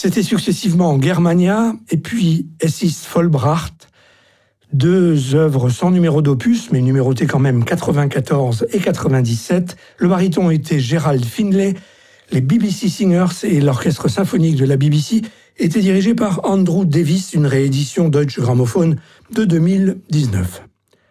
C'était successivement Germania et puis Es ist vollbracht, 2 œuvres sans numéro d'opus, mais numérotées quand même 94 et 97. Le baryton était Gerald Findlay. Les BBC Singers et l'orchestre symphonique de la BBC étaient dirigés par Andrew Davis, une réédition Deutsche Grammophon de 2019.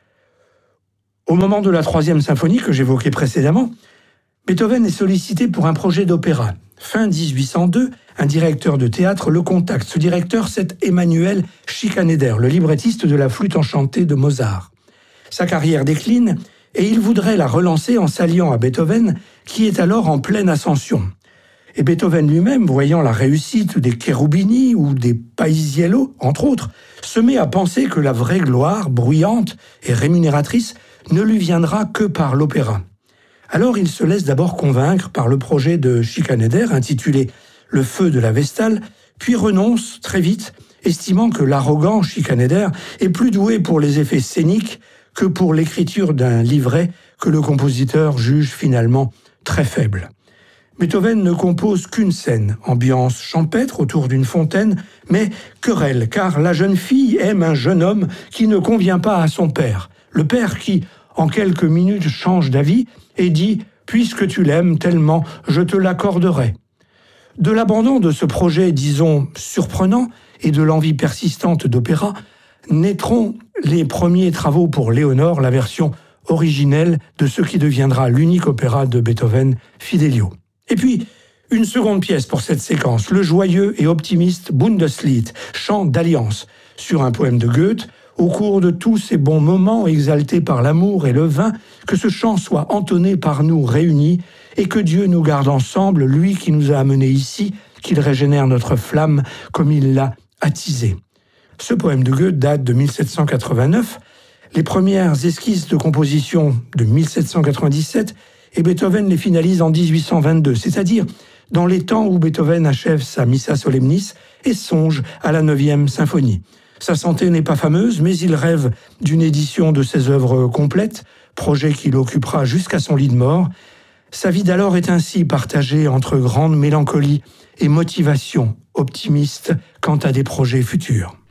Au moment de la 3e symphonie que j'évoquais précédemment, Beethoven est sollicité pour un projet d'opéra. Fin 1802, un directeur de théâtre le contacte. Ce directeur, c'est Emanuel Schikaneder, le librettiste de la Flûte enchantée de Mozart. Sa carrière décline et il voudrait la relancer en s'alliant à Beethoven, qui est alors en pleine ascension. Et Beethoven lui-même, voyant la réussite des Cherubini ou des Paisiello, entre autres, se met à penser que la vraie gloire, bruyante et rémunératrice, ne lui viendra que par l'opéra. Alors il se laisse d'abord convaincre par le projet de Schikaneder, intitulé « Le feu de la Vestale », puis renonce très vite, estimant que l'arrogant Schikaneder est plus doué pour les effets scéniques que pour l'écriture d'un livret que le compositeur juge finalement très faible. Beethoven ne compose qu'une scène, ambiance champêtre autour d'une fontaine, mais querelle, car la jeune fille aime un jeune homme qui ne convient pas à son père. Le père qui, en quelques minutes, change d'avis et dit « Puisque tu l'aimes tellement, je te l'accorderai ». De l'abandon de ce projet, disons, surprenant, et de l'envie persistante d'opéra, naîtront les premiers travaux pour Léonore, la version originelle de ce qui deviendra l'unique opéra de Beethoven, Fidelio. Et puis, une seconde pièce pour cette séquence, le joyeux et optimiste Bundeslied, chant d'alliance, sur un poème de Goethe. Au cours de tous ces bons moments exaltés par l'amour et le vin, que ce chant soit entonné par nous réunis et que Dieu nous garde ensemble, lui qui nous a amenés ici, qu'il régénère notre flamme comme il l'a attisée. Ce poème de Goethe date de 1789, les premières esquisses de composition de 1797 et Beethoven les finalise en 1822, c'est-à-dire dans les temps où Beethoven achève sa Missa Solemnis et songe à la 9e symphonie. Sa santé n'est pas fameuse, mais il rêve d'une édition de ses œuvres complètes, projet qui l'occupera jusqu'à son lit de mort. Sa vie d'alors est ainsi partagée entre grande mélancolie et motivation optimiste quant à des projets futurs.